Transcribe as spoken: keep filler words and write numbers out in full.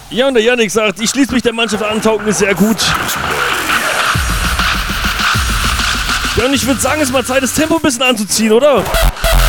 Ja, und der Yannick sagt, ich schließe mich der Mannschaft an, taugt mir sehr gut. Ja, und ich würde sagen, es ist mal Zeit, das Tempo ein bisschen anzuziehen, oder?